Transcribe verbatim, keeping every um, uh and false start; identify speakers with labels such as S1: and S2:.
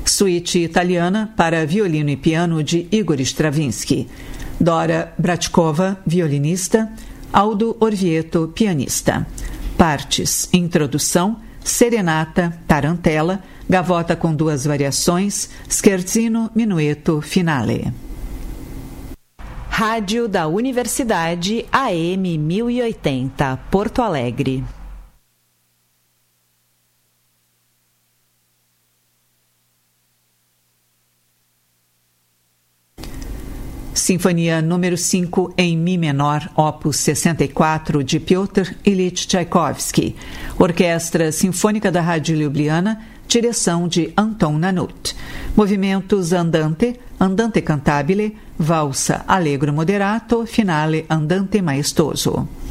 S1: Suíte italiana para violino e piano de Igor Stravinsky. Dora Bratkova, violinista. Aldo Orvieto, pianista. Partes: Introdução, Serenata, Tarantela, Gavota com duas variações, Scherzino, Minueto, Finale.
S2: Rádio da Universidade A M mil e oitenta, Porto Alegre.
S1: Sinfonia número cinco em Mi menor, opus sessenta e quatro, de Piotr Ilyich Tchaikovsky. Orquestra Sinfônica da Rádio Ljubljana, direção de Anton Nanut. Movimentos andante, andante cantabile, valsa allegro moderato, finale andante maestoso.